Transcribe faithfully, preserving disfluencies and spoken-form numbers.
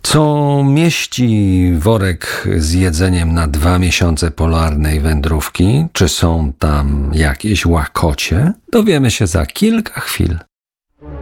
Co mieści worek z jedzeniem na dwa miesiące polarnej wędrówki? Czy są tam jakieś łakocie? Dowiemy się za kilka chwil.